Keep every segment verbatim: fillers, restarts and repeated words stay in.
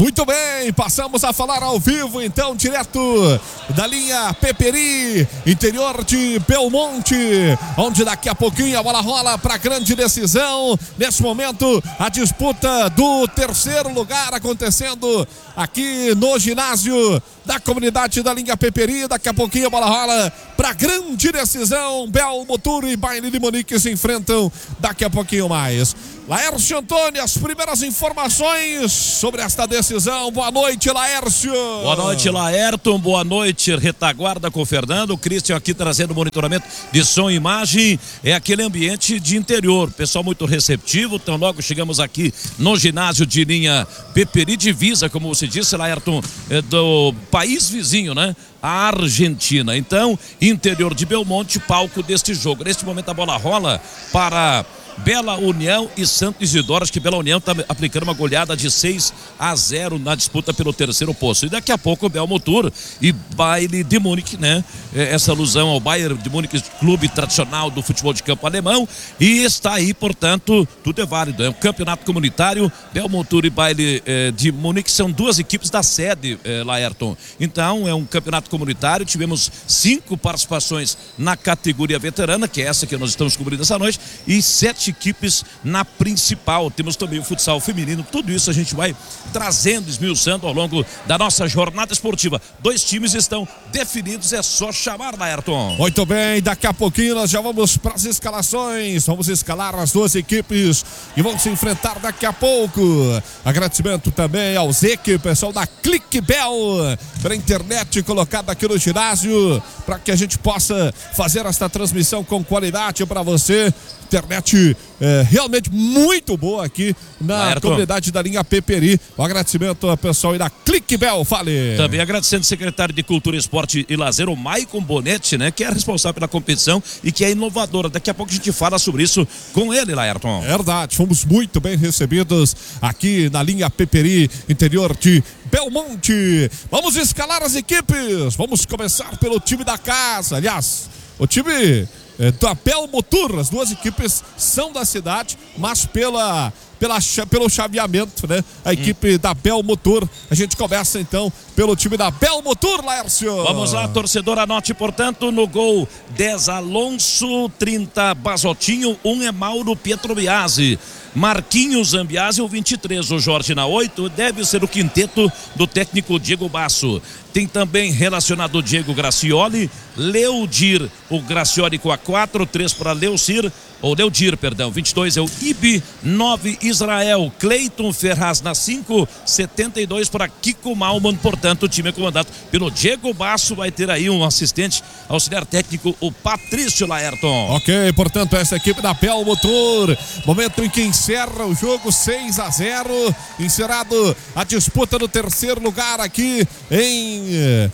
Muito bem, passamos a falar ao vivo, então, direto da linha Peperi, interior de Belmonte, onde daqui a pouquinho a bola rola para grande decisão. Nesse momento, a disputa do terceiro lugar acontecendo aqui no ginásio da comunidade da linha Peperi. Daqui a pouquinho a bola rola para grande decisão. Belmoturo e Baile de Munique se enfrentam daqui a pouquinho mais. Laércio Antônio, as primeiras informações sobre esta decisão. Boa noite, Laércio. Boa noite, Laerton. Boa noite, retaguarda com o Fernando. O Christian aqui trazendo monitoramento de som e imagem. É aquele ambiente de interior. Pessoal muito receptivo. Então logo chegamos aqui no ginásio de linha Peperi, divisa, como você disse, Laerton, é do país vizinho, né? A Argentina. Então, interior de Belmonte, palco deste jogo. Neste momento a bola rola para Bela União e Santo Isidoro. Acho que Bela União está aplicando uma goleada de seis a zero na disputa pelo terceiro posto. E daqui a pouco o Belmoturo e Baile de Munique, né? Essa alusão ao Bayern de Munique, clube tradicional do futebol de campo alemão. E está aí, portanto, tudo é válido. É um campeonato comunitário. Belmoturo e Baile eh, de Munique são duas equipes da sede, eh, Laerton. Então, é um campeonato comunitário. Tivemos cinco participações na categoria veterana, que é essa que nós estamos cobrindo essa noite, e sete equipes na principal. Temos também o futsal feminino. Tudo isso a gente vai trazendo, esmiuçando ao longo da nossa jornada esportiva. Dois times estão definidos, é só chamar, Laerton. Muito bem, daqui a pouquinho nós já vamos para as escalações. Vamos escalar as duas equipes e vão se enfrentar daqui a pouco. Agradecimento também ao Zeke, pessoal da Clickbell, pela internet colocada aqui no ginásio, para que a gente possa fazer esta transmissão com qualidade para você. Internet é, realmente muito boa aqui na Laerton, comunidade da linha Peperi. Um agradecimento ao pessoal aí da Clickbell, fale. Também agradecendo o secretário de Cultura, Esporte e Lazer, o Maicon Bonetti, né, que é responsável pela competição e que é inovadora. Daqui a pouco a gente fala sobre isso com ele, Laerton. Verdade, fomos muito bem recebidos aqui na linha Peperi, interior de Belmonte. Vamos escalar as equipes. Vamos começar pelo time da casa. Aliás, o time É, da Belmoturo. As duas equipes são da cidade, mas pela, pela, pelo chaveamento, né? A equipe hum. da Belmoturo. A gente começa então pelo time da Belmoturo, Laércio. Vamos lá, torcedor, anote, portanto, no gol dez Alonso, trinta Basotinho, um é Mauro Pietro Biasi. Marquinhos Zambiasi, o vinte e três, o Jorge na oito, deve ser o quinteto do técnico Diego Basso. Tem também relacionado o Diego Gracioli, Leudir, o Gracioli com a quatro, três para Leucir, ou Leudir, perdão, vinte e dois é o Ibi, nove Israel, Cleiton Ferraz na cinco, setenta e dois para Kiko Malman. Portanto, o time é comandado pelo Diego Basso. Vai ter aí um assistente auxiliar técnico, o Patrício Laerton. Ok, portanto, essa equipe da Belmoturo, momento em que encerra o jogo, seis a zero, encerrado a disputa do terceiro lugar aqui em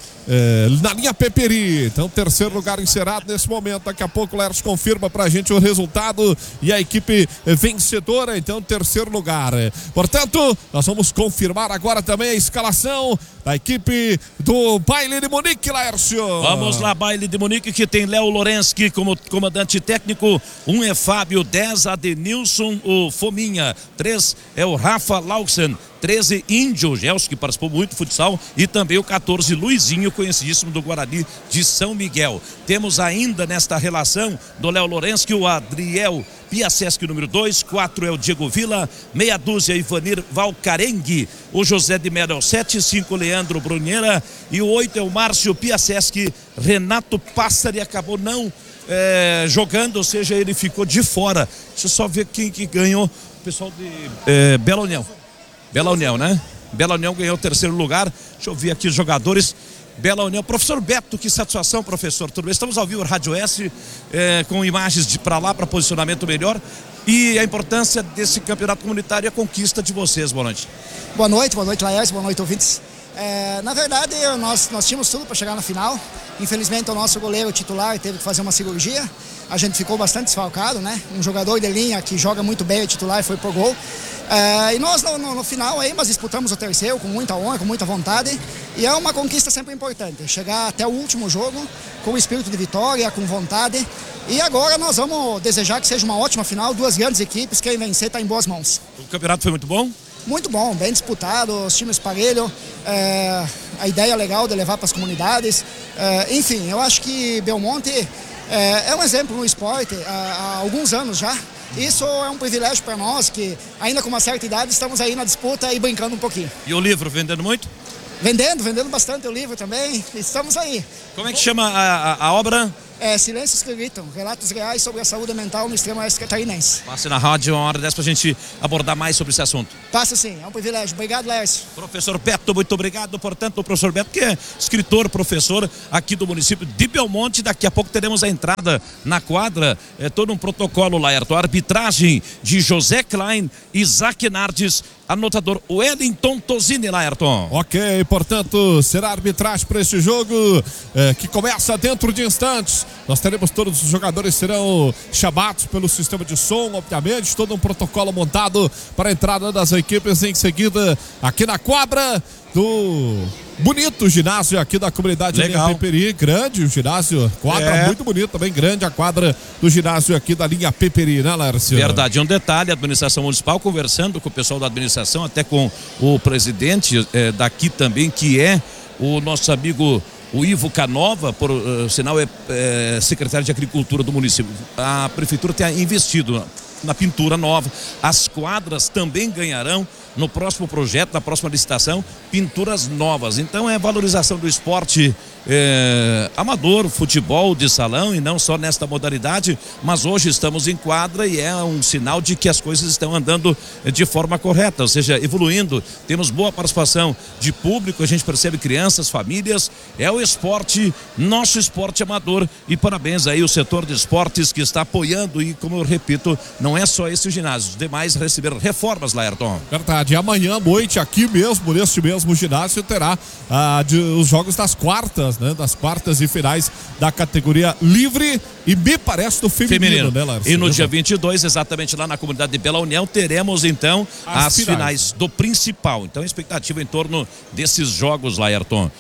É, na linha Peperi. Então, terceiro lugar encerrado nesse momento. Daqui a pouco o Laércio confirma pra gente o resultado e a equipe vencedora, então, terceiro lugar. Portanto, nós vamos confirmar agora também a escalação da equipe do Baile de Munique, Laércio. Vamos lá, Baile de Munique, que tem Léo Lorensky como comandante técnico, um é Fábio, dez Adenilson, o Fominha, três é o Rafa Lausen, treze Índio Gelson, que participou muito do futsal, e também o quatorze Luizinho, conhecidíssimo do Guarani de São Miguel. Temos ainda nesta relação do Léo Lorensky o Adriel Piaseschi, número dois, quatro é o Diego Vila, meia dúzia Ivanir Valcarengue, o José de Melo é o sete, cinco Leandro Brunheira e o oito é o Márcio Piaseschi. Renato Passari acabou não é, jogando, ou seja, ele ficou de fora. Deixa eu só ver quem que ganhou. O pessoal de é, Bela União. Bela União, né? Bela União ganhou o terceiro lugar. Deixa eu ver aqui os jogadores. Bela União. Professor Beto, que satisfação, professor. Tudo bem? Estamos ao vivo, Rádio S, é, com imagens de para lá, para posicionamento melhor. E a importância desse campeonato comunitário e a conquista de vocês. Boa noite. Boa noite, boa noite, Laércio, boa noite, ouvintes. É, na verdade, nós, nós tínhamos tudo para chegar na final. Infelizmente, o nosso goleiro titular teve que fazer uma cirurgia. A gente ficou bastante desfalcado, né? Um jogador de linha que joga muito bem, o titular, foi pro gol. É, e nós, no, no, no final, aí, nós disputamos o terceiro com muita honra, com muita vontade. E é uma conquista sempre importante, chegar até o último jogo com espírito de vitória, com vontade. E agora nós vamos desejar que seja uma ótima final, duas grandes equipes, quem vencer está em boas mãos. O campeonato foi muito bom? muito bom, bem disputado, os times parelho, é, a ideia legal de levar para as comunidades. É, enfim, eu acho que Belmonte é, é um exemplo no esporte há, há alguns anos já. Isso é um privilégio para nós, que ainda com uma certa idade estamos aí na disputa e brincando um pouquinho. E o livro vendendo muito? Vendendo, vendendo bastante o livro também, estamos aí. Como é que chama a, a, a obra? É Silêncios que Gritam, relatos reais sobre a saúde mental no extremo oeste catarinense. Passe na rádio uma hora dessa pra gente abordar mais sobre esse assunto. Passa sim, é um privilégio. Obrigado, Lércio. Professor Beto, muito obrigado. Portanto, o professor Beto, que é escritor, professor aqui do município de Belmonte. Daqui a pouco teremos a entrada na quadra, é todo um protocolo, Laerto. A arbitragem de José Klein, Isaac Nardes, anotador Wellington Tosini, Laerton. Ok, portanto, será arbitragem para este jogo é, que começa dentro de instantes. Nós teremos todos os jogadores serão chamados pelo sistema de som, obviamente, todo um protocolo montado para a entrada das equipes em seguida aqui na quadra do bonito ginásio aqui da comunidade Legal. Linha Peperi, grande o ginásio, quadra É. muito bonita, também grande a quadra do ginásio aqui da linha Peperi, né, Lércio? Verdade, um detalhe, a administração municipal conversando com o pessoal da administração, até com o presidente eh, daqui também, que é o nosso amigo o Ivo Canova, por uh, sinal é, é secretário de Agricultura do município. A prefeitura tem investido na pintura nova, as quadras também ganharão no próximo projeto, na próxima licitação, pinturas novas. Então é valorização do esporte é, amador, futebol de salão, e não só nesta modalidade, mas hoje estamos em quadra e é um sinal de que as coisas estão andando de forma correta, ou seja, evoluindo. Temos boa participação de público, a gente percebe crianças, famílias, é o esporte, nosso esporte amador, e parabéns aí o setor de esportes que está apoiando, e como eu repito, não é só esse ginásio, os demais receberam reformas, Laerton. Verdade, e amanhã à noite aqui mesmo, neste mesmo ginásio, terá ah, de, os jogos das quartas, né? Das quartas e finais da categoria livre e me parece do feminino, Feminino. né, Lárcio? E no dia vinte e dois, exatamente lá na comunidade de Bela União, teremos então as, As finais. finais do principal. Então, expectativa em torno desses jogos, Laerton.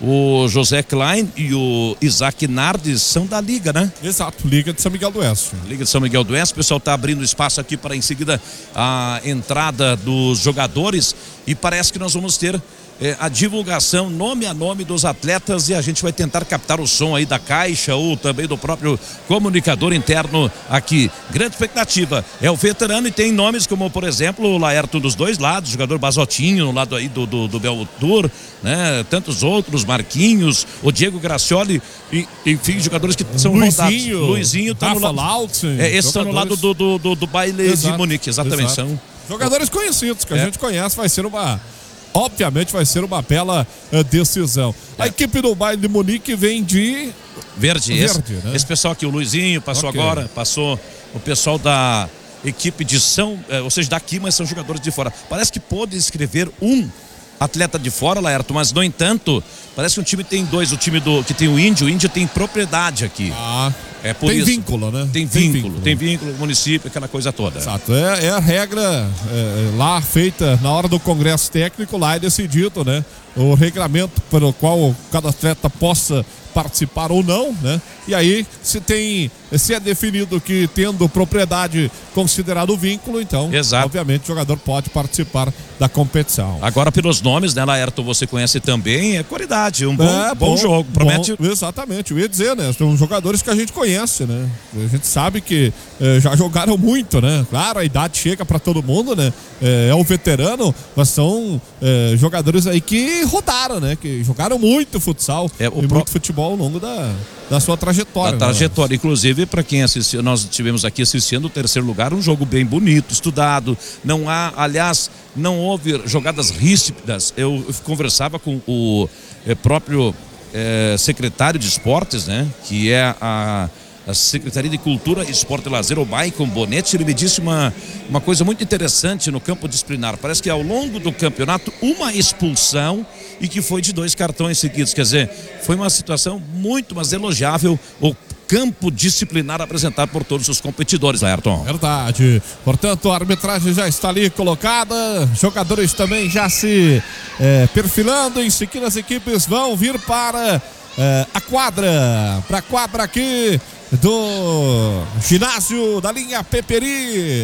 O José Klein e o Isaac Nardes são da Liga, né? Exato, Liga de São Miguel do Oeste. Liga de São Miguel do Oeste. O pessoal está abrindo espaço aqui para em seguida a entrada dos jogadores, e parece que nós vamos ter É, a divulgação nome a nome dos atletas, e a gente vai tentar captar o som aí da caixa ou também do próprio comunicador interno aqui. Grande expectativa, é o veterano, e tem nomes como, por exemplo, o Laerto dos dois lados, o jogador Basotinho no lado aí do, do, do Beltur, né? Tantos outros, Marquinhos, o Diego Gracioli, e, enfim, jogadores que são Luizinho, rodados. Luizinho tá no lado, Lautzen, é, esses estão no lado do, do, do, do baile Exato, de Munique, exatamente. exato. São jogadores conhecidos que a É. gente conhece, vai ser uma... Obviamente vai ser uma bela uh, decisão. A É. equipe do baile de Munique vem de... Verde, Verde, esse, né? esse pessoal aqui, o Luizinho passou Ok. agora, passou o pessoal da equipe de São, eh, ou seja, daqui, mas são jogadores de fora. Parece que pôde escrever um atleta de fora, Laerto, mas no entanto, parece que o time tem dois, o time do que tem o Índio, o Índio tem propriedade aqui. Ah, É por tem isso. vínculo, né? Tem vínculo, tem vínculo, município, aquela coisa toda. Exato, é, é a regra é, lá feita na hora do congresso técnico, lá é decidido, né? O regulamento pelo qual cada atleta possa participar ou não, né? E aí, se tem, se é definido que tendo propriedade considerado o vínculo, então, Exato. obviamente, o jogador pode participar da competição. Agora, pelos nomes, né, Laerto, você conhece também, é qualidade, um bom, É, bom, jogo, promete. bom, exatamente, eu ia dizer, né? São jogadores que a gente conhece, né? A gente sabe que eh, já jogaram muito, né? Claro, a idade chega para todo mundo, né? É, é um veterano, mas são eh, jogadores aí que rodaram, né? Que jogaram muito futsal É, o e pro- muito futebol ao longo da, da sua trajetória. Da né? trajetória, inclusive, para quem assistiu, nós tivemos aqui assistindo o terceiro lugar, um jogo bem bonito, estudado. Não há, aliás, não houve jogadas ríspidas. Eu conversava com o eh, próprio eh, secretário de esportes, né? Que é a, a Secretaria de Cultura, Esporte e Lazer, o Maicon Bonetti. Ele me disse uma, uma coisa muito interessante no campo disciplinar. Parece que ao longo do campeonato, uma expulsão, e que foi de dois cartões seguidos. Quer dizer, foi uma situação muito, mas elogiável, o campo disciplinar apresentado por todos os competidores, Ayrton. Verdade. Portanto, a arbitragem já está ali colocada, jogadores também já se eh, perfilando, em seguida as equipes vão vir para eh, a quadra, para a quadra aqui do ginásio da linha Peperi.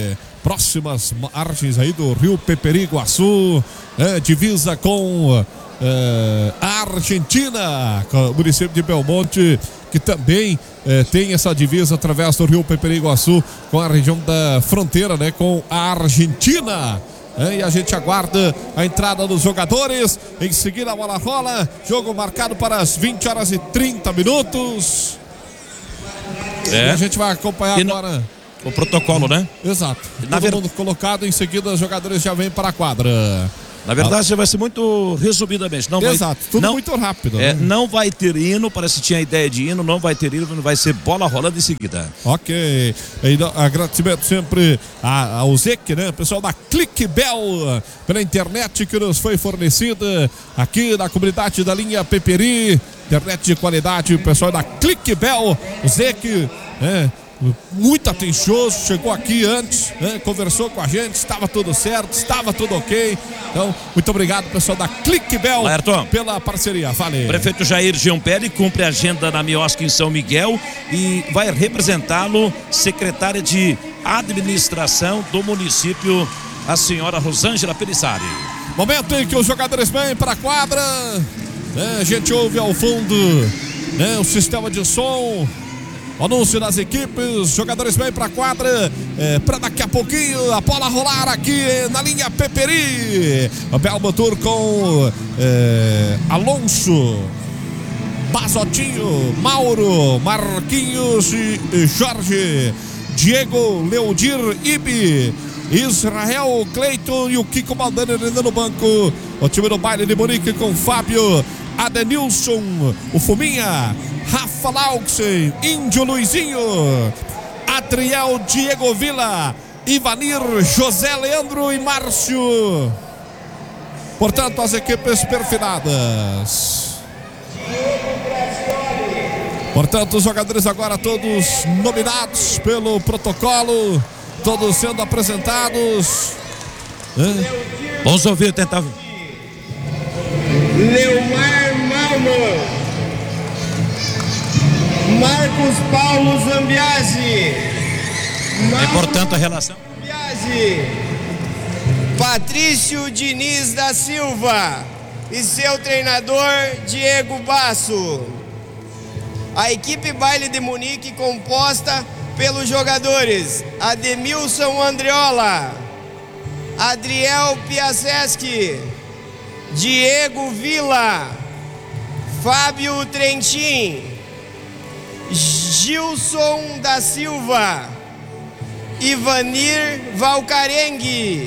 próximas margens aí do Rio Peperi-Iguaçu, é, divisa com é, a Argentina, com o município de Belmonte, que também é, tem essa divisa através do Rio Peperi-Iguaçu com a região da fronteira, né, com a Argentina. É, e a gente aguarda a entrada dos jogadores. Em seguida a bola rola. Jogo marcado para as vinte horas e trinta minutos. É. E a gente vai acompanhar e agora no, o protocolo, né? Exato. Na Todo ver... mundo colocado. Em seguida os jogadores já vêm para a quadra. Na verdade, ah. vai ser muito resumidamente. Não Exato, vai, tudo não, muito rápido. É, né? Não vai ter hino, parece que tinha ideia de hino, não vai ter hino, vai ser bola rolando em seguida. Ok, e agradecimento sempre ao Zec, né? Pessoal da ClickBell, pela internet que nos foi fornecida aqui na comunidade da linha Peperi, internet de qualidade, o pessoal da ClickBell, o Zec, né? Muito atencioso, chegou aqui antes, né? Conversou com a gente, estava tudo certo, estava tudo ok. Então, muito obrigado, pessoal da ClickBell, Laerton, pela parceria. Valeu. Prefeito Jair Giampelli cumpre a agenda na Miosca em São Miguel e vai representá-lo secretária de administração do município, a senhora Rosângela Pelissari. Momento em que os jogadores vêm para a quadra, né? A gente ouve ao fundo, né, o sistema de som. O anúncio das equipes, jogadores vêm para a quadra, é, para daqui a pouquinho a bola rolar aqui na linha Peperi. O Belmotor com é, Alonso, Basotinho, Mauro, Marquinhos e, e Jorge, Diego, Leodir, Ibi, Israel, Cleiton e o Kiko Maldani ainda no banco. O time do baile de Munique com Fábio, Adenilson, o Fuminha, Rafa Lauxen, Índio Luizinho, Adriel, Diego Vila, Ivanir, José Leandro e Márcio. Portanto, as equipes perfiladas. Portanto, os jogadores agora todos nominados pelo protocolo, todos sendo apresentados. É. Vamos ouvir, tentar. Leomar Malmo, Marcos Paulo Zambiasi, É, portanto, a relação. Zambiasi, Patrício Diniz da Silva e seu treinador Diego Basso. A equipe baile de Munique composta pelos jogadores Ademilson Andriola, Adriel Piaseski, Diego Vila, Fábio Trentin, Gilson da Silva, Ivanir Valcarengue,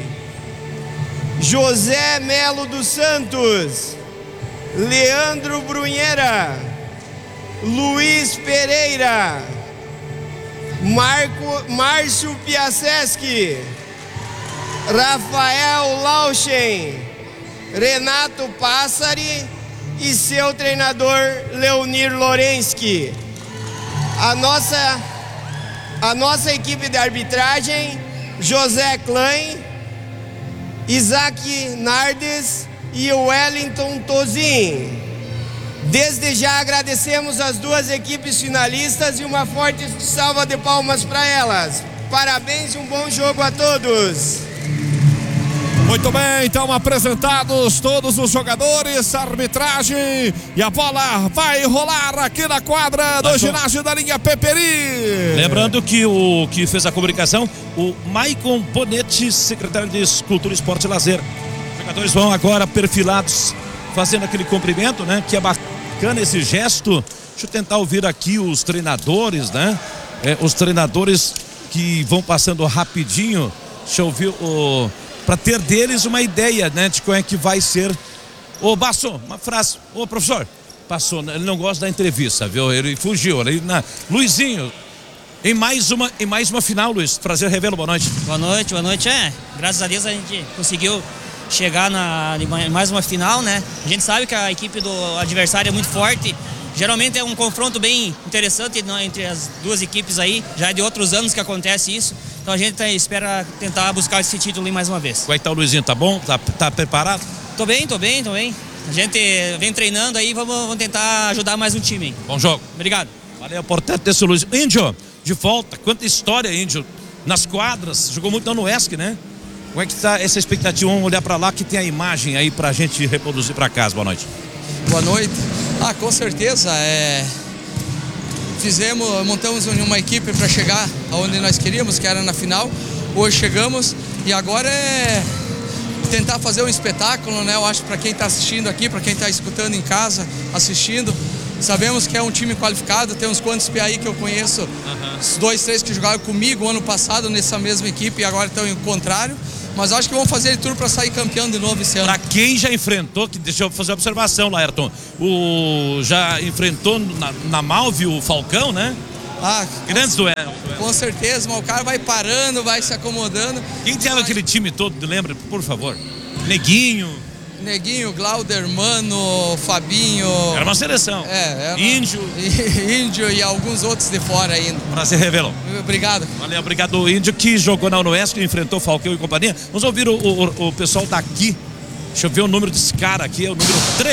José Melo dos Santos, Leandro Brunheira, Luiz Pereira, Marco, Márcio Piaseski, Rafael Lauchen, Renato Passari e seu treinador Leonir Lorensky. A nossa, a nossa equipe de arbitragem, José Klein, Isaac Nardes e Wellington Tozin. Desde já agradecemos as duas equipes finalistas e uma forte salva de palmas para elas. Parabéns e um bom jogo a todos. Muito bem, então apresentados todos os jogadores, a arbitragem e a bola vai rolar aqui na quadra do ginásio da linha Peperi. Lembrando que o que fez a comunicação, o Maicon Bonetti, secretário de Cultura, Esporte e Lazer. Os jogadores vão agora perfilados, fazendo aquele cumprimento, né? Que é bacana esse gesto. Deixa eu tentar ouvir aqui os treinadores, né? É, os treinadores que vão passando rapidinho. Deixa eu ouvir o... para ter deles uma ideia, né, de como é que vai ser. Ô, Basso, uma frase. Ô, professor, passou, ele não gosta da entrevista, viu? Ele fugiu. Ele, na... Luizinho, em mais uma, em mais uma final, Luiz. Prazer revê-lo, boa noite. Boa noite, boa noite. É, graças a Deus a gente conseguiu chegar na em mais uma final, né? A gente sabe que a equipe do adversário é muito forte. Geralmente é um confronto bem interessante entre as duas equipes aí. Já é de outros anos que acontece isso. Então a gente tá, espera tentar buscar esse título aí mais uma vez. Como é que tá o Luizinho? Tá bom? Tá, tá preparado? Tô bem, tô bem, tô bem. A gente vem treinando aí, vamos, vamos tentar ajudar mais um time. Bom jogo. Obrigado. Valeu, portanto, desse Luizinho. Índio, de volta. Quanta história, Índio. nas quadras, jogou muito no Oeste, né? Como é que tá essa expectativa? Vamos olhar para lá que tem a imagem aí pra gente reproduzir para casa. Boa noite. Boa noite. Ah, com certeza, é... fizemos, montamos uma equipe para chegar aonde nós queríamos, que era na final. Hoje chegamos e agora é tentar fazer um espetáculo, né? Eu acho para quem está assistindo aqui, para quem está escutando em casa, assistindo. Sabemos que é um time qualificado, tem uns quantos P aí que eu conheço, uhum. Os dois, três que jogaram comigo ano passado nessa mesma equipe e agora estão em contrário. Mas acho que vamos fazer de tudo para sair campeão de novo esse ano. Para quem já enfrentou, que deixa eu fazer uma observação, Laerton, o já enfrentou na, na Malve o Falcão, né? Ah, grandes duelos. Com certeza, mas o cara vai parando, vai se acomodando. Quem tinha aquele time todo, lembra, por favor? Neguinho. Neguinho, Glauder, Mano, Fabinho. Era uma seleção. É, era. Índio. Índio e alguns outros de fora ainda. Prazer revelou. Obrigado. Valeu, obrigado. O Índio que jogou na Unoeste, enfrentou Falcão e companhia. Vamos ouvir o, o, o pessoal daqui. Deixa eu ver o número desse cara aqui, é o número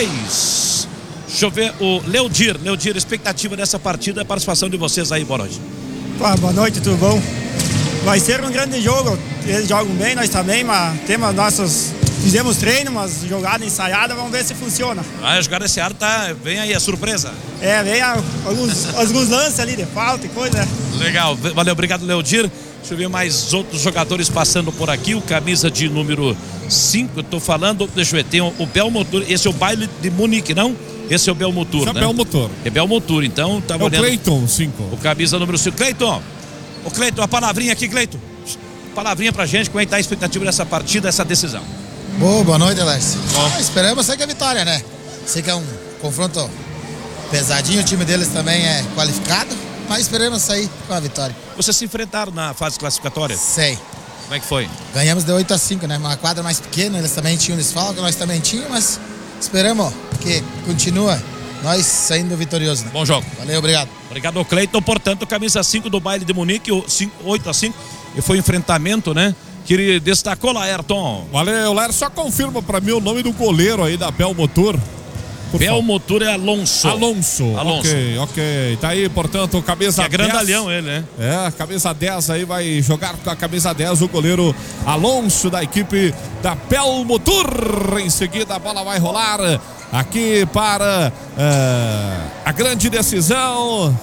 três. Deixa eu ver o Leodir. Leodir, expectativa dessa partida, a participação de vocês aí, boa noite. Pô, boa noite, tudo bom? Vai ser um grande jogo. Eles jogam bem, nós também, mas temos nossos... Fizemos treino, mas jogada ensaiada, vamos ver se funciona. Ah, a jogada esse ar tá... Vem aí a surpresa. É, vem a, alguns, alguns lances ali de falta e coisa. Legal, valeu, obrigado, Leodir. Deixa eu ver mais outros jogadores passando por aqui. O camisa de número cinco, eu tô falando, deixa eu ver, tem o, o Belmotor, esse é o baile de Munique, não? Esse é o Belmotor, né? É Belmotor. É Belmotor, então tá olhando. É o Cleiton, cinco. O camisa número cinco. Cleiton, o Cleiton, a palavrinha aqui, Cleiton. Palavrinha pra gente, como é que tá a expectativa dessa partida, dessa decisão? Oh, boa noite, Alex. Ah, esperamos sei que é vitória, né? Sei que é um confronto pesadinho, o time deles também é qualificado, mas esperamos sair com a vitória. Vocês se enfrentaram na fase classificatória? Sei. Como é que foi? Ganhamos de oito a cinco, né? Uma quadra mais pequena, eles também tinham desfalque, nós também tínhamos, mas esperamos que continua nós saindo vitoriosos. Né? Bom jogo. Valeu, obrigado. Obrigado, Cleiton. Portanto, camisa cinco do baile de Munique, oito a cinco, e foi enfrentamento, né? Que ele destacou, Laerton. Valeu, Laerton. Só confirma pra mim o nome do goleiro aí da Belmotor. Belmotor é Alonso. Alonso. Alonso. Ok, ok. Tá aí, portanto, camisa que é dez. grandalhão ele, né? É, camisa dez aí vai jogar com a camisa dez o goleiro Alonso da equipe da Belmotor. Em seguida a bola vai rolar aqui para uh, a grande decisão.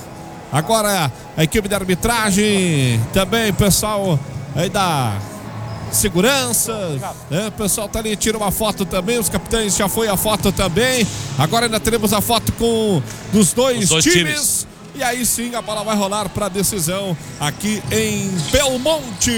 Agora a equipe de arbitragem, também pessoal aí da segurança, né? O pessoal tá ali, tira uma foto também, os capitães já foi a foto também. Agora ainda teremos a foto com dos dois, os dois times. times. E aí sim a bola vai rolar para a decisão aqui em Belmonte.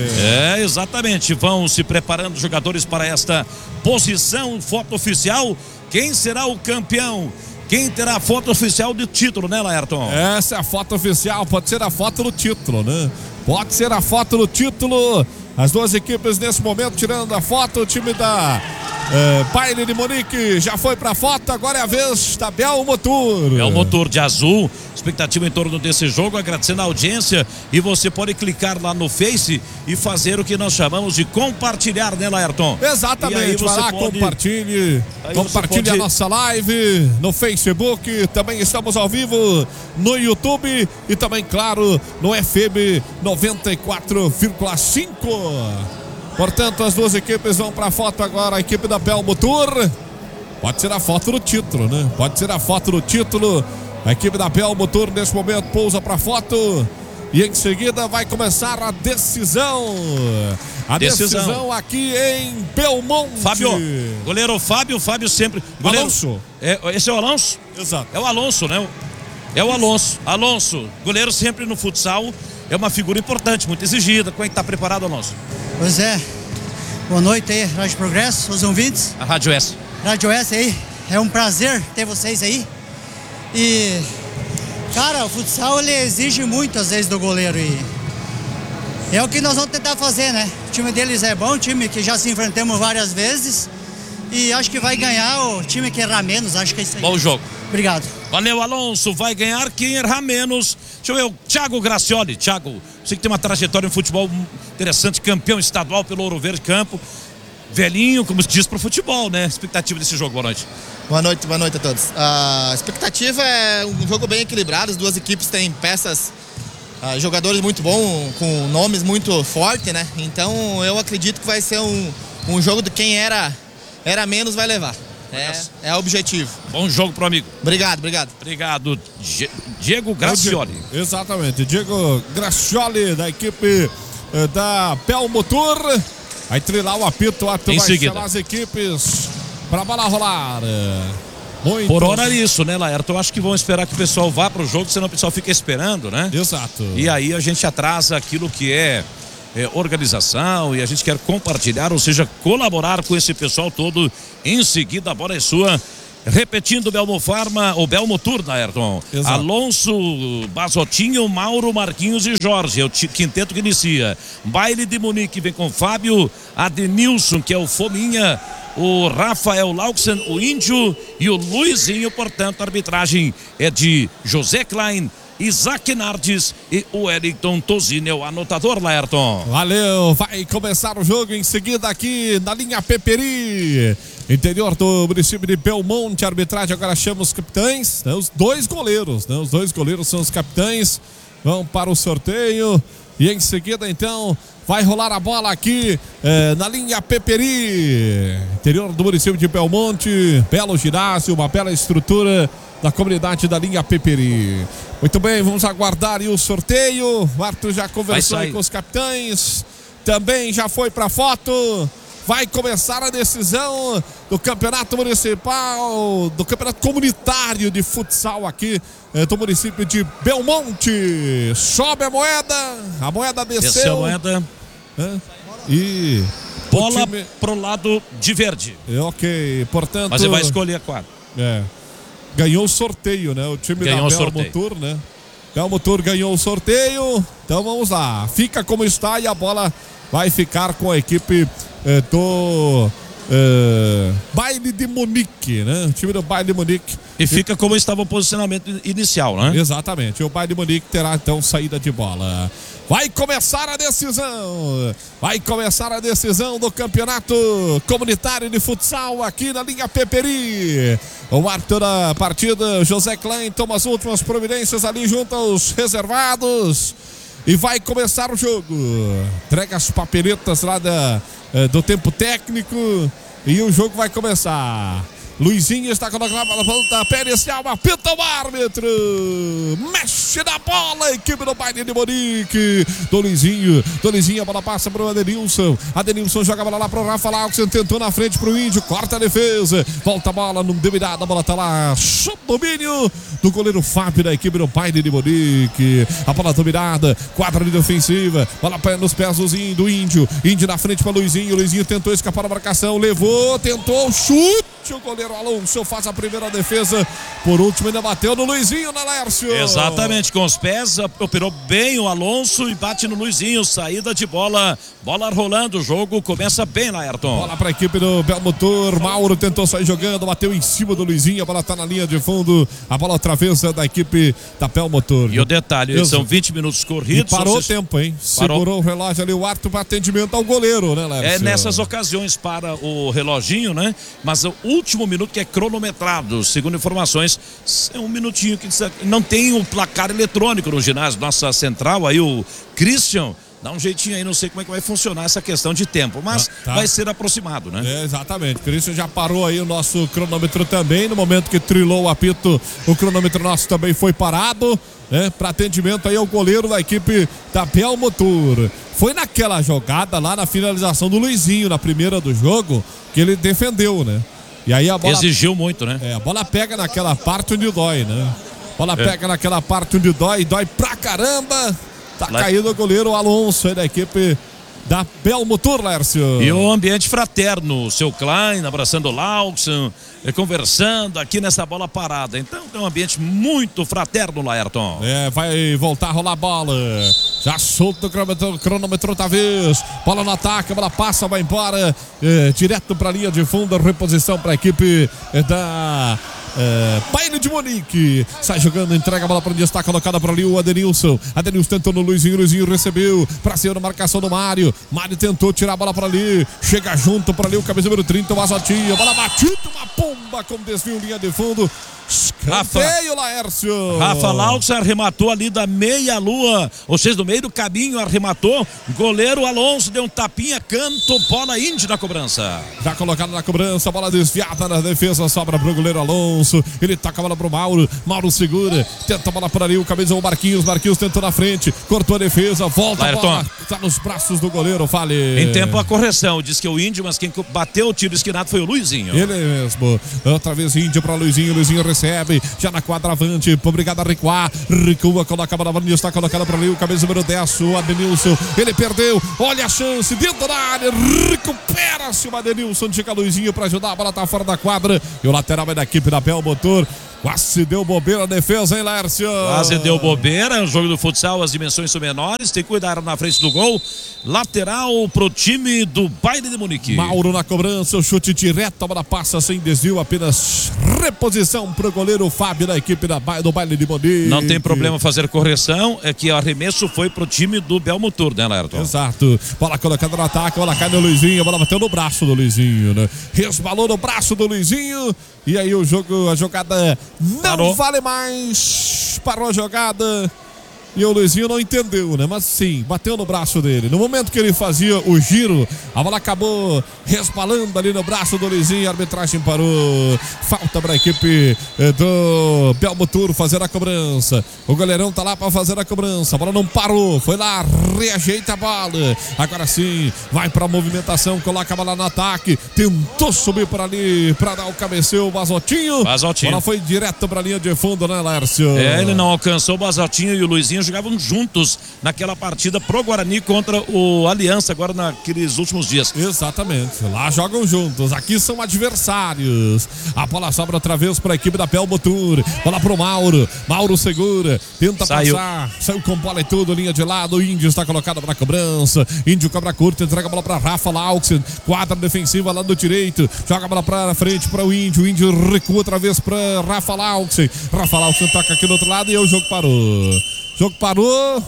É, exatamente. Vão se preparando os jogadores para esta posição. Foto oficial. Quem será o campeão? Quem terá a foto oficial do título, né, Laerton? Essa é a foto oficial, pode ser a foto do título, né? Pode ser a foto do título. As duas equipes nesse momento tirando a foto. O time da é, Baile de Munique já foi pra foto. Agora é a vez da Belmotor. Belmotor de azul. Expectativa em torno desse jogo. Agradecendo a audiência. E você pode clicar lá no Face e fazer o que nós chamamos de compartilhar, né, Laerton? Exatamente. Vai lá, pode... compartilhe. Aí compartilhe pode... a nossa live no Facebook. Também estamos ao vivo no YouTube. E também, claro, no F M noventa e quatro vírgula cinco. Portanto, as duas equipes vão para a foto agora. A equipe da Belmotor. Pode ser a foto do título, né? Pode ser a foto do título. A equipe da Belmotor nesse momento pousa para a foto. E em seguida vai começar a decisão. A decisão, decisão aqui em Belmonte. Fábio, goleiro Fábio, Fábio sempre. Goleiro, Alonso. É, esse é o Alonso? Exato. É o Alonso, né? É o Alonso. Alonso, goleiro sempre no futsal. É uma figura importante, muito exigida. Como é que está preparado, Alonso? Pois é. Boa noite aí, Rádio Progresso, os ouvintes. A Rádio S. Rádio S aí. É um prazer ter vocês aí. E, cara, o futsal ele exige muito às vezes do goleiro. E é o que nós vamos tentar fazer, né? O time deles é bom, time que já se enfrentamos várias vezes. E acho que vai ganhar o time que errar menos, acho que é isso aí. Bom jogo. Obrigado. Valeu, Alonso. Vai ganhar quem errar menos. Deixa eu ver o Thiago Gracioli. Thiago, você que tem uma trajetória em futebol interessante, campeão estadual pelo Ouro Verde Campo. Velhinho, como se diz pro futebol, né? Expectativa desse jogo, boa noite. Boa noite, boa noite a todos. A expectativa é um jogo bem equilibrado, as duas equipes têm peças Uh, jogadores muito bons, com nomes muito fortes, né? Então eu acredito que vai ser um, um jogo de quem era, era menos vai levar. É, é o objetivo. Bom jogo pro amigo. Obrigado, obrigado. Obrigado, Diego Gracioli. Diego, exatamente, Diego Gracioli, da equipe eh, da Belmotor. Vai trilhar o apito, o ato em vai seguida chamar as equipes pra bola rolar. Muito. Por hora é isso, né, Laerto? Eu acho que vão esperar que o pessoal vá pro jogo, senão o pessoal fica esperando, né? Exato. E aí a gente atrasa aquilo que é, é organização e a gente quer compartilhar, ou seja, colaborar com esse pessoal todo. Em seguida a bola é sua. Repetindo, Belmofarma, ou Belmotur, Ayrton. Exato. Alonso, Basotinho, Mauro, Marquinhos e Jorge. É o quinteto que inicia. Baile de Munique vem com Fábio, Adenilson, que é o Fominha, o Rafael Lauxen, o Índio e o Luizinho. Portanto, a arbitragem é de José Klein, Isaac Nardes e o Wellington Tozini, o anotador, Laerton. Valeu, vai começar o jogo em seguida aqui na linha Peperi, interior do município de Belmonte. A arbitragem agora chama os capitães, né? Os dois goleiros, né? Os dois goleiros são os capitães, vão para o sorteio e em seguida então vai rolar a bola aqui eh, na linha Peperi, interior do município de Belmonte. Belo ginásio, uma bela estrutura da comunidade da linha Peperi. Muito bem, vamos aguardar aí o sorteio. O Arthur já conversou aí com os capitães, também já foi para foto. Vai começar a decisão do campeonato municipal, do campeonato comunitário de futsal aqui eh, do município de Belmonte. Sobe a moeda, a moeda desceu. Desceu a moeda. É, e bola time... pro lado de verde. É, ok, portanto. Mas ele vai escolher a quadra. É. Ganhou o sorteio, né? O time ganhou da Belmotor, né? Belmotor ganhou o sorteio. Então vamos lá. Fica como está e a bola vai ficar com a equipe eh, do eh, Baile de Munique, né? O time do Baile de Munique. E fica como estava o posicionamento inicial, né? Exatamente. O Baile de Munique terá então saída de bola. Vai começar a decisão. Vai começar a decisão do campeonato comunitário de futsal aqui na linha Peperi. O árbitro da partida, José Klein, toma as últimas providências ali junto aos reservados. E vai começar o jogo. Entrega as papeletas lá da, do tempo técnico. E o jogo vai começar. Luizinho está colocando a ponta pericial, apita o árbitro, mexe na bola, a equipe do Baile de Munique, do Luizinho, do Luizinho, a bola passa para o Adenilson, Adenilson joga a bola lá para o Rafa Lauxen, tentou na frente para o Índio, corta a defesa, volta a bola, não deu nada, a bola está lá, sob domínio do goleiro Fábio da equipe do Baile de Munique, a bola dominada, quadra de ofensiva, bola nos pés do Índio, Índio na frente para o Luizinho, Luizinho tentou escapar da marcação, levou, tentou, chute, o goleiro Alonso faz a primeira defesa, por último ainda bateu no Luizinho, na Lércio. Exatamente, com os pés, operou bem o Alonso e bate no Luizinho, saída de bola, bola rolando, o jogo começa bem, Laerton. Bola para a equipe do Belmotor, Mauro tentou sair jogando, bateu em cima do Luizinho, a bola está na linha de fundo, a bola atravessa da equipe da Belmotor. E o detalhe, são vinte minutos corridos. E parou o tempo, hein? Parou. Segurou o relógio ali, o árbitro para atendimento ao goleiro, né, Lércio? É nessas ocasiões para o reloginho, né? Mas o último minuto que é cronometrado, segundo informações, é um minutinho que não tem o placar eletrônico no ginásio, nossa central aí, o Christian, dá um jeitinho aí, não sei como é que vai funcionar essa questão de tempo, mas ah, tá. vai ser aproximado, né? É, exatamente, o Christian já parou aí o nosso cronômetro também, no momento que trilou o apito, o cronômetro nosso também foi parado, né? Para atendimento aí ao goleiro da equipe da Belmotor. Foi naquela jogada lá na finalização do Luizinho, na primeira do jogo, que ele defendeu, né? E aí a bola exigiu muito, né? É, a bola pega naquela parte onde dói, né? A bola é. pega naquela parte onde dói, dói pra caramba. Tá Lá... caindo o goleiro Alonso aí da equipe da Belmotor, Lércio. E o ambiente fraterno, o seu Klein abraçando o Lauxen, conversando aqui nessa bola parada. Então tem um ambiente muito fraterno, Laerton. É, vai voltar a rolar a bola. Já solta o cronômetro, cronômetro outra vez. Bola no ataque, a bola passa, vai embora. É, direto para a linha de fundo, reposição para a equipe é, da é, Baile de Munique. Sai jogando, entrega a bola para onde está colocada para ali o Adenilson. Adenilson tentou no Luizinho, Luizinho recebeu. Para cima da marcação do Mário. Mário tentou tirar a bola para ali. Chega junto para ali o camisa número trinta, o Azotinho. Bola batida, uma pomba com desvio, linha de fundo. Escanteio, Laércio. Rafa Laux arrematou ali da meia-lua, ou seja, do meio do caminho, arrematou. Goleiro Alonso deu um tapinha, canto, bola Indy na cobrança. Já colocado na cobrança, bola desviada na defesa, sobra pro goleiro Alonso. Ele toca a bola pro Mauro. Mauro segura, tenta a bola por ali, o camisa o Marquinhos. Marquinhos tentou na frente, cortou a defesa, volta Laerton. a bola. Tá nos braços do goleiro, fale. Em tempo a correção, diz que o Indy, mas quem bateu o tiro esquinado foi o Luizinho. Ele mesmo. Outra vez Índio para Luizinho. Luizinho recebe. Já na quadravante. Obrigado a recuar. Recua. Coloca a bola. Está colocada para ali. O camisa número dez. O Adenilson. Ele perdeu. Olha a chance. Dentro da área. Recupera-se o Adenilson. Chega Luizinho para ajudar. A bola está fora da quadra. E o lateral é da equipe da Bel Motor. Quase deu bobeira a defesa, hein, Lércio? Quase deu bobeira. O jogo do futsal, as dimensões são menores. Tem que cuidar na frente do gol. Lateral pro time do Baile de Munique. Mauro na cobrança, o chute direto, a bola passa sem desvio, apenas reposição pro goleiro Fábio da equipe da, do Baile de Munique. Não tem problema fazer correção, é que o arremesso foi pro time do Belmotor, né, Laerton? Exato. Bola colocada no ataque, bola cai no Luizinho, a bola bateu no braço do Luizinho, né? Resbalou no braço do Luizinho, e aí o jogo, a jogada não Parou. vale mais. Parou a jogada. E o Luizinho não entendeu, né? Mas sim, bateu no braço dele. No momento que ele fazia o giro, a bola acabou resbalando ali no braço do Luizinho. A arbitragem parou. Falta para a equipe do Belmotor fazer a cobrança. O goleirão tá lá para fazer a cobrança. A bola não parou. Foi lá, reajeita a bola. Agora sim, vai para a movimentação. Coloca a bola no ataque. Tentou subir por ali para dar o cabeceio. O Basotinho. Basotinho. A bola foi direto para a linha de fundo, né, Lércio? É, ele não alcançou o Basotinho e o Luizinho jogavam juntos naquela partida pro Guarani contra o Aliança agora naqueles últimos dias. Exatamente, lá jogam juntos, aqui são adversários. A bola sobra outra vez para a equipe da Belmotor, bola pro Mauro, Mauro segura, tenta Saiu. passar, saiu com bola e tudo, linha de lado, o Índio está colocado para cobrança, Índio cobra curta, entrega a bola para Rafa Laux, quadra defensiva lá do direito, joga a bola para frente para o Índio, o Índio recua outra vez para Rafa Laux, Rafa Laux toca aqui do outro lado e o jogo parou. O jogo parou.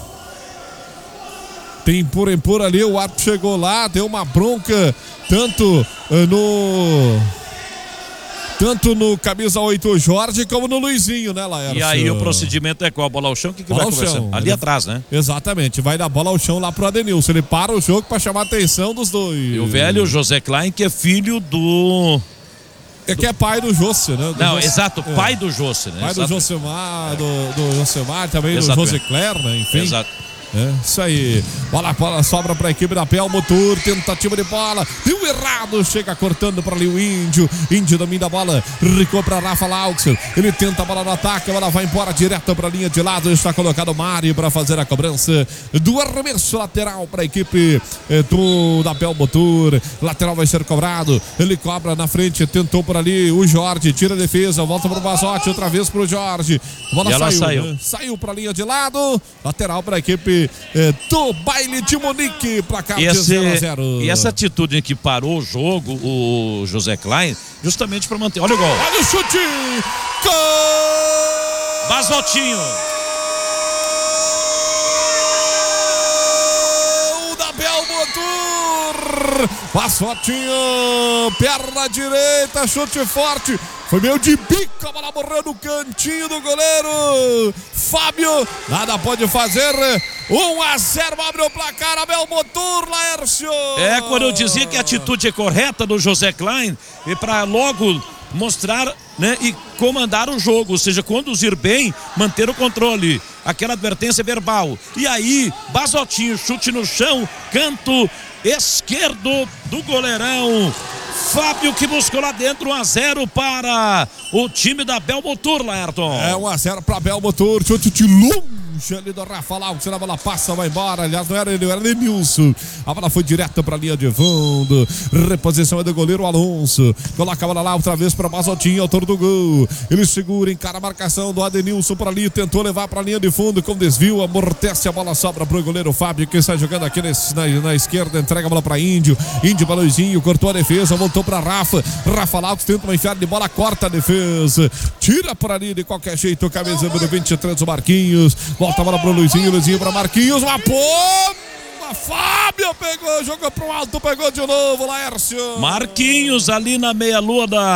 Tem por empor ali, o árbitro chegou lá, deu uma bronca tanto uh, no tanto no camisa oito Jorge como no Luizinho, né, Laércio? E aí o procedimento é qual? Bola ao chão? O que, que bola vai conversar? Ali ele... atrás, né? Exatamente, vai dar bola ao chão lá pro Adenilson. Ele para o jogo para chamar a atenção dos dois. E o velho José Klein, que é filho do... É que é pai do José, né? Do Não, José... exato, é. pai do José, né? Pai Exato. do Josemar, do, do Josemar, também Exatamente. do José Claire, né? Enfim. Exato. É, isso aí. Bola, bola sobra para a equipe da Belmotor. Tentativa de bola. Deu errado. Chega cortando para ali o Índio. Índio domina a bola. Ricou para Rafa Laux. Ele tenta a bola no ataque. A bola vai embora direto para a linha de lado. Está colocado o Mário para fazer a cobrança do arremesso lateral para a equipe eh, do, da Belmotor. Lateral vai ser cobrado. Ele cobra na frente. Tentou por ali o Jorge. Tira a defesa. Volta para o Basotti. Outra vez para o Jorge. A bola e ela saiu. Saiu, né? Saiu para a linha de lado. Lateral para a equipe É, do Baile de Munique, placar de zero a zero. E essa atitude em que parou o jogo, o José Klein, justamente para manter. Olha o gol. Olha o chute! Gol! Basotinho! Gol da Belmotor! Basotinho! Perna direita, chute forte. Foi meio de bico, a bola morreu no cantinho do goleiro Fábio, nada pode fazer. um a zero, abre o placar a Belmotor, Laércio. É, quando eu dizia que a atitude é correta do José Klein, e para logo mostrar, né, e comandar o jogo, ou seja, conduzir bem, manter o controle, aquela advertência verbal. E aí, Basotinho, chute no chão, canto esquerdo do goleirão Fábio, que buscou lá dentro. Um a zero para o time da Belmotor, Laerton. É um a zero para Belmotor, chute de longe ali do Rafa Laux, a bola passa, vai embora. Aliás, não era ele, era Denilson. A bola foi direto para a linha de fundo. Reposição é do goleiro Alonso. Coloca a bola lá outra vez para Basotinho, autor do gol. Ele segura, encara a marcação do Adenilson por ali, tentou levar para a linha de fundo com desvio, amortece a bola, sobra para o goleiro Fábio, que está jogando aqui nesse, na, na esquerda, entrega a bola para Índio. Índio para Luizinho, cortou a defesa, voltou para Rafa. Rafa Laux tenta uma enfiada de bola, corta a defesa, tira por ali de qualquer jeito, camisa número vinte e três, o Marquinhos. Volta a bola para o Luizinho, Luizinho para Marquinhos, uma pomba, Fábio pegou, jogou para o alto, pegou de novo, Laércio. Marquinhos ali na meia-lua da,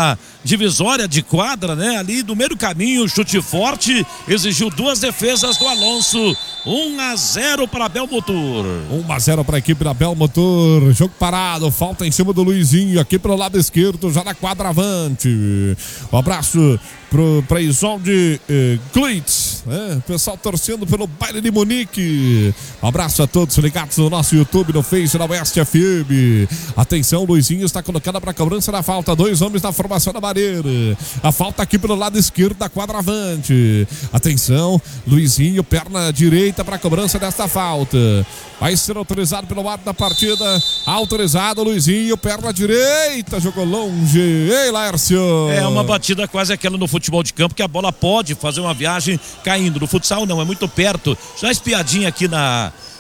divisória de quadra, né? Ali do meio do caminho, chute forte, exigiu duas defesas do Alonso. um a zero para a Belmotor. um a zero para a equipe da Belmotor. Jogo parado, falta em cima do Luizinho, aqui pelo lado esquerdo, já na quadravante. Um abraço para Isolde eh, Glitz, né? Pessoal torcendo pelo baile de Munique. Um abraço a todos ligados no nosso YouTube, no Face, na Oeste F M. Atenção, Luizinho está colocando para a cobrança da falta. Dois homens na formação da barreira. A falta aqui pelo lado esquerdo da quadravante. Atenção, Luizinho, perna direita para a cobrança desta falta. Vai ser autorizado pelo árbitro da partida. Autorizado, Luizinho, perna direita, jogou longe. Ei, Laércio. É uma batida quase aquela no futebol de campo, que a bola pode fazer uma viagem caindo. No futsal não, é muito perto. Já espiadinha aqui na